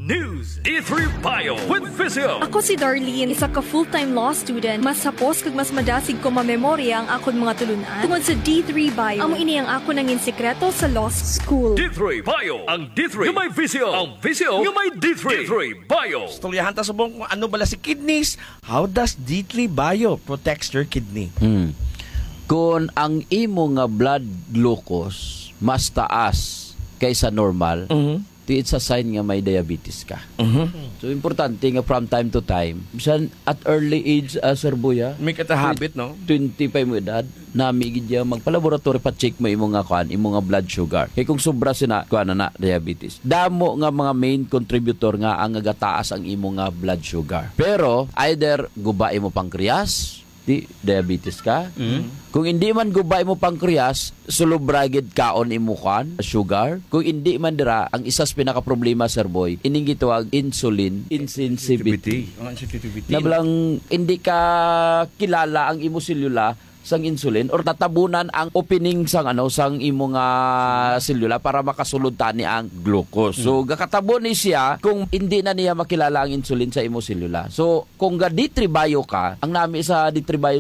News D3 Bio with Vizio. Ako si Darlene, isa ka full-time law student. Mas hapos kag mas madasig ko mamemorya ang akon mga tulunan tungod sa D3 Bio. Amo ini ang ako nangin sekreto sa law school. D3 Bio. Ang D3 yung may Vizio. Ang Vizio yung may D3. D3 Bio. Storyahan ta subong kung ano bala si kidneys. How does D3 Bio protects your kidney? Kung ang imo nga blood glucose mas taas kaysa normal, it's a sign nga may diabetes ka. So, importante nga from time to time, bisan at early age, Sir Buya, Make it a habit, no? 25 mo edad, namigid niya magpalaboratory pa check mo imo nga kuan, imo nga blood sugar. Kay kung sobra sina kuan na diabetes. Damo nga mga main contributor nga ang nagataas ang imo nga blood sugar. Pero either guba imo pancreas, di diabetes ka. Kung hindi man gubay mo pancreas, sulubragid kaon imo kan sugar. Kung hindi man dira, ang isas pinaka problema, Sir Boy, ining gitawag insulin insensitivity. Nablang hindi ka kilala ang imo selula sang insulin or natabunan ang opening sang sang imo nga selula para makasulod tani ang glucose. So gakatabo ni siya kung hindi na niya makilala ang insulin sa imo selula. So kung ga D3 Bio ka, ang nami sa D3 Bio